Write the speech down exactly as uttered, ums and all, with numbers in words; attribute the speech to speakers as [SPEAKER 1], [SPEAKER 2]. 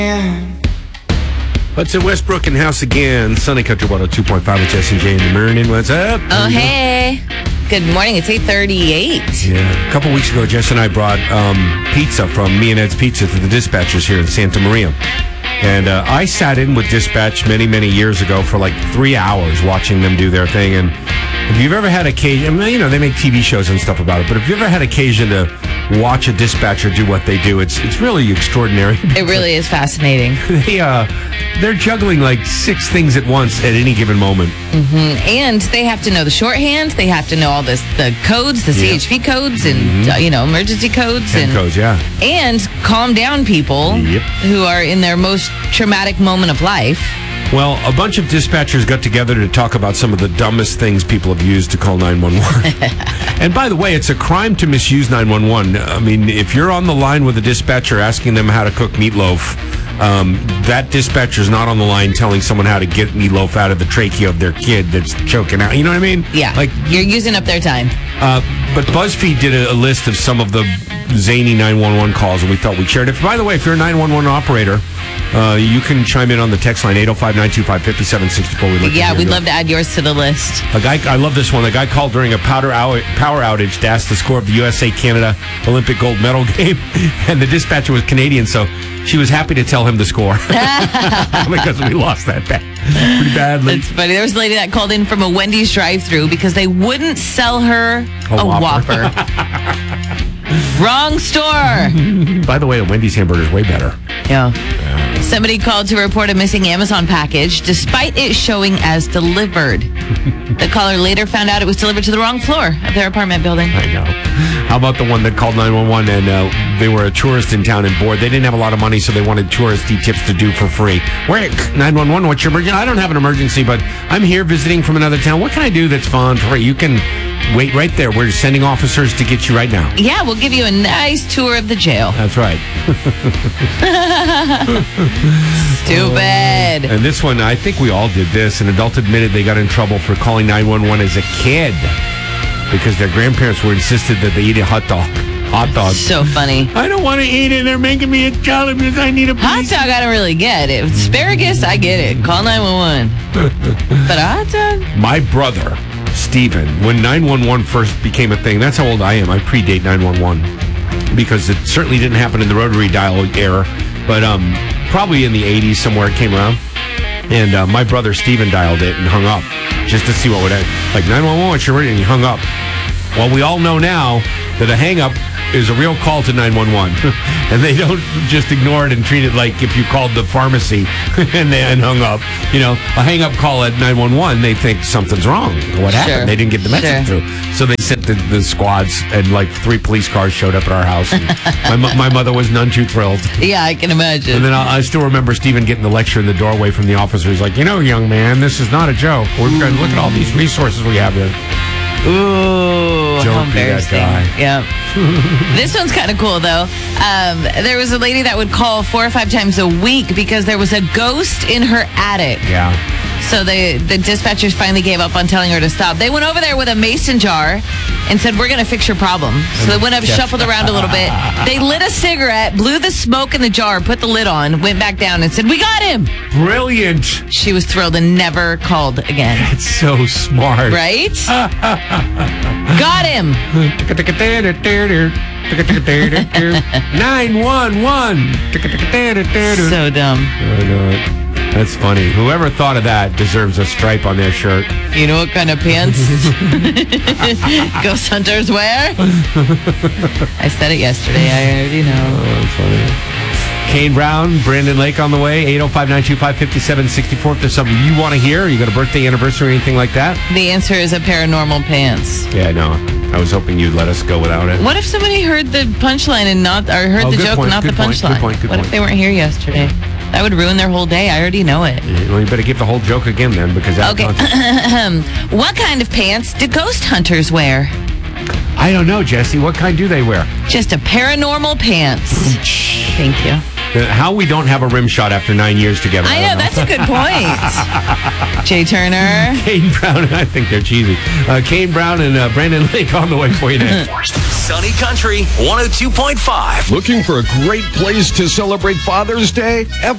[SPEAKER 1] What's in Westbrook and House again? Sunny Country one oh two point five with Jesse and Jay in the morning. What's up?
[SPEAKER 2] Oh, hey. Good morning. It's eight thirty-eight.
[SPEAKER 1] Yeah. A couple weeks ago, Jess and I brought um, pizza from Me and Ed's Pizza to the Dispatchers here in Santa Maria. And uh, I sat in with Dispatch many, many years ago for like three hours watching them do their thing. And if you've ever had occasion, I mean, you know, they make T V shows and stuff about it, but if you've ever had occasion to watch a dispatcher do what they do, it's it's really extraordinary.
[SPEAKER 2] It really is fascinating.
[SPEAKER 1] they, uh, they're juggling like six things at once at any given moment.
[SPEAKER 2] Mm-hmm. And they have to know the shorthand. They have to know all this, the codes, the C H P yeah. codes, and, mm-hmm. uh, you know, emergency codes.
[SPEAKER 1] And, and codes, yeah.
[SPEAKER 2] And calm down people
[SPEAKER 1] yep.
[SPEAKER 2] who are in their most traumatic moment of life.
[SPEAKER 1] Well, a bunch of dispatchers got together to talk about some of the dumbest things people have used to call nine one one. And by the way, it's a crime to misuse nine one one. I mean, if you're on the line with a dispatcher asking them how to cook meatloaf, um, that dispatcher's not on the line telling someone how to get meatloaf out of the trachea of their kid that's choking out. You know what I mean?
[SPEAKER 2] Yeah. Like you're using up their time.
[SPEAKER 1] Uh, but BuzzFeed did a, a list of some of the zany nine one one calls, and we thought we'd share it. If, by the way, if you're a nine one one operator, uh, you can chime in on the text line eight oh five, nine two five, five seven six four. We'd like
[SPEAKER 2] yeah,
[SPEAKER 1] to
[SPEAKER 2] we'd
[SPEAKER 1] that.
[SPEAKER 2] love to add yours to the list.
[SPEAKER 1] A guy, I love this one. A guy called during a powder ou- power outage to ask the score of the U S A Canada Olympic gold medal game, and the dispatcher was Canadian, so she was happy to tell him the score because we lost that bad, pretty badly.
[SPEAKER 2] It's funny. There was a lady that called in from a Wendy's drive-thru because they wouldn't sell her a, a Whopper. Whopper. Wrong store.
[SPEAKER 1] By the way, a Wendy's hamburger is way better.
[SPEAKER 2] Yeah. yeah. Somebody called to report a missing Amazon package despite it showing as delivered. The caller later found out it was delivered to the wrong floor of their apartment building.
[SPEAKER 1] I know. How about the one that called nine one one and uh, they were a tourist in town and bored? They didn't have a lot of money, so they wanted touristy tips to do for free. Wait, nine one one, what's your emergency? I don't have an emergency, but I'm here visiting from another town. What can I do that's fun for you? You can wait right there. We're sending officers to get you right now.
[SPEAKER 2] Yeah, we'll give you a nice tour of the jail.
[SPEAKER 1] That's right.
[SPEAKER 2] Stupid.
[SPEAKER 1] And this one, I think we all did this. An adult admitted they got in trouble for calling nine one one as a kid because their grandparents were insisted that they eat a hot dog. Hot dog.
[SPEAKER 2] So funny.
[SPEAKER 1] I don't want to eat it. They're making me a jelly because I need a piece.
[SPEAKER 2] Hot dog, I don't really get it. Asparagus, I get it. Call nine one one. But a hot dog?
[SPEAKER 1] My brother, Steven, when nine one one first became a thing, that's how old I am. I predate nine one one because it certainly didn't happen in the rotary dial era, but um, probably in the eighties somewhere it came around. And uh, my brother Steven dialed it and hung up just to see what would happen. Like nine one one, what's your and he hung up. Well, we all know now that a hang up is a real call to nine one one. And they don't just ignore it and treat it like if you called the pharmacy and they and hung up. You know, a hang-up call at nine one one, they think something's wrong. What happened?
[SPEAKER 2] Sure.
[SPEAKER 1] They didn't get the message
[SPEAKER 2] Sure.
[SPEAKER 1] through. So they sent the, the squads, and like three police cars showed up at our house. And my, my mother was none too thrilled.
[SPEAKER 2] Yeah, I can imagine.
[SPEAKER 1] And then I, I still remember Steven getting the lecture in the doorway from the officer. He's like, you know, young man, this is not a joke. We're going to look at all these resources we have here.
[SPEAKER 2] Ooh,
[SPEAKER 1] Don't
[SPEAKER 2] how
[SPEAKER 1] be that
[SPEAKER 2] embarrassing.
[SPEAKER 1] guy.
[SPEAKER 2] Yeah. This one's kind of cool, though. Um, there was a lady that would call four or five times a week because there was a ghost in her attic.
[SPEAKER 1] Yeah.
[SPEAKER 2] So they, the dispatchers finally gave up on telling her to stop. They went over there with a mason jar and said, we're going to fix your problem. So they went up, shuffled around a little bit. They lit a cigarette, blew the smoke in the jar, put the lid on, went back down and said, we got him.
[SPEAKER 1] Brilliant.
[SPEAKER 2] She was thrilled and never called again.
[SPEAKER 1] It's so smart.
[SPEAKER 2] Right? Got him.
[SPEAKER 1] nine one one.
[SPEAKER 2] So dumb.
[SPEAKER 1] I know it. That's funny. Whoever thought of that deserves a stripe on their shirt.
[SPEAKER 2] You know what kind of pants ghost hunters wear? I said it yesterday. I already know.
[SPEAKER 1] Oh, that's funny. Kane Brown, Brandon Lake on the way. eight oh five, nine two five, five seven six four. If there's something you want to hear, you got a birthday, anniversary, or anything like that?
[SPEAKER 2] The answer is a pair of normal pants.
[SPEAKER 1] Yeah, I know. I was hoping you'd let us go without it.
[SPEAKER 2] What if somebody heard the punchline and not, or heard
[SPEAKER 1] Oh,
[SPEAKER 2] the
[SPEAKER 1] good
[SPEAKER 2] joke
[SPEAKER 1] point,
[SPEAKER 2] and not
[SPEAKER 1] good
[SPEAKER 2] the
[SPEAKER 1] point,
[SPEAKER 2] punchline?
[SPEAKER 1] good point, good
[SPEAKER 2] what
[SPEAKER 1] point.
[SPEAKER 2] if they weren't here yesterday? That would ruin their whole day. I already know it.
[SPEAKER 1] Well, you better give the whole joke again then, because that
[SPEAKER 2] Okay. What kind of pants do ghost hunters wear?
[SPEAKER 1] I don't know, Jesse. What kind do they wear?
[SPEAKER 2] Just a paranormal pants. Thank you.
[SPEAKER 1] Uh, How we don't have a rim shot after nine years together.
[SPEAKER 2] I know, that's a good point. Jay Turner.
[SPEAKER 1] Kane Brown, I think they're cheesy. Uh, Kane Brown and uh, Brandon Lake on the way for you next.
[SPEAKER 3] Sunny Country one oh two point five.
[SPEAKER 4] Looking for a great place to celebrate Father's Day? F